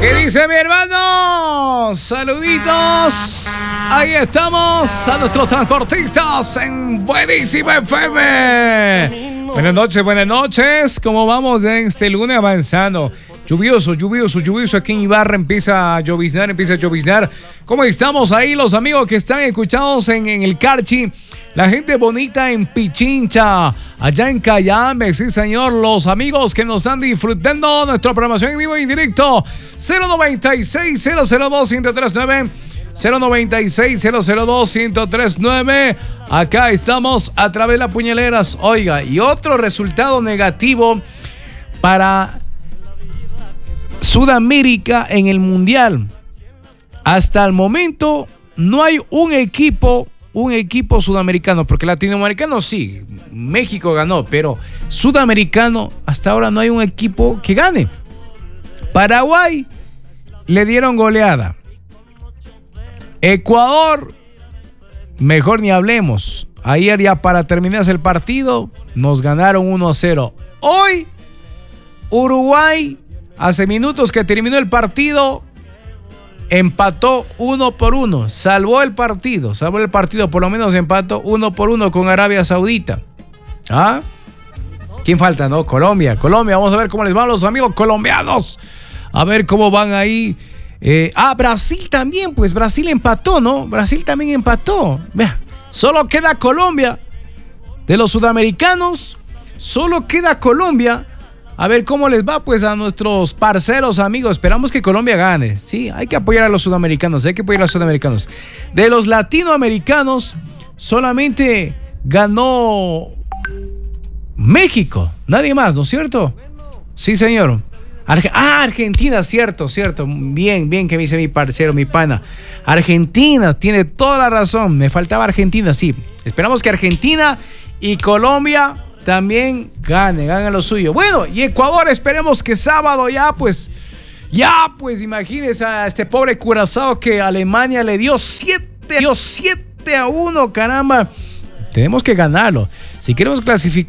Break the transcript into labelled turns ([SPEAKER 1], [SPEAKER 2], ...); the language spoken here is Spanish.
[SPEAKER 1] ¿Qué dice mi hermano? Saluditos. Ahí estamos a nuestros transportistas en Buenísima FM. Buenas noches. ¿Cómo vamos en este lunes avanzando? Lluvioso aquí en Ibarra empieza a lloviznar. ¿Cómo estamos ahí los amigos que están escuchados en el Carchi? La gente bonita en Pichincha, allá en Cayambe, sí señor, los amigos que nos están disfrutando nuestra programación en vivo y en directo. 096-002-1039, 096-002-1039. Acá estamos a través de las puñaleras. Oiga, y otro resultado negativo para Sudamérica en el Mundial. Hasta el momento no hay un equipo sudamericano, porque latinoamericano sí, México ganó, pero sudamericano hasta ahora no hay un equipo que gane. Paraguay le dieron goleada. Ecuador, mejor ni hablemos. Ayer ya para terminarse el partido nos ganaron 1-0. Hoy Uruguay, hace minutos que terminó el partido, empató 1-1, salvó el partido, por lo menos empató 1-1 con Arabia Saudita. ¿Ah? ¿Quién falta, no? Colombia, vamos a ver cómo les van los amigos colombianos, a ver cómo van ahí. Brasil también, pues Brasil empató, ¿no? Brasil también empató. Vea, solo queda Colombia, de los sudamericanos, solo queda Colombia. A ver cómo les va pues a nuestros parceros amigos. Esperamos que Colombia gane. Sí, hay que apoyar a los sudamericanos. De los latinoamericanos solamente ganó México. Nadie más, ¿no es cierto? Sí, señor. Argentina, cierto. Bien que me dice mi parcero, mi pana. Argentina, tiene toda la razón. Me faltaba Argentina, sí. Esperamos que Argentina y Colombia también ganen lo suyo. Bueno, y Ecuador, esperemos que sábado ya pues imagínense a este pobre Curazao que Alemania le dio 7-1, caramba. Tenemos que ganarlo. Si queremos clasificar